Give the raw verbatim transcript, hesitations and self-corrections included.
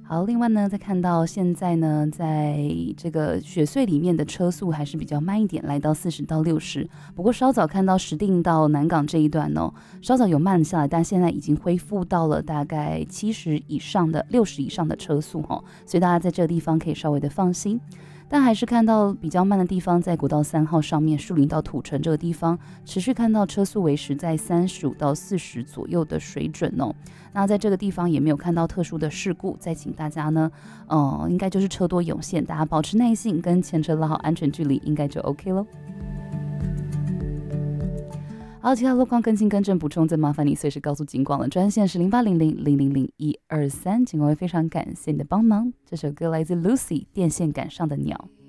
好，另外呢，再看到现在呢，在这个雪隧里面的车速还是比较慢一点，来到四十到六十。不过稍早看到石碇到南港这一段哦，稍早有慢下来，但现在已经恢复到了大概七十以上的、六十以上的车速哈、哦，所以大家在这个地方可以稍微的放心。但还是看到比较慢的地方，在国道三号上面，树林到土城这个地方，持续看到车速维持在三十五到四十左右的水准哦。那在这个地方也没有看到特殊的事故，再请大家呢，呃，应该就是车多涌现，大家保持耐性，跟前车拉好安全距离，应该就 OK 咯。好，其他路况更新更正补充，再麻烦你随时告诉警广了。专线是零八零零零零零一二三，警广会非常感谢你的帮忙。这首歌来自 Lucy 电线杆上的鸟。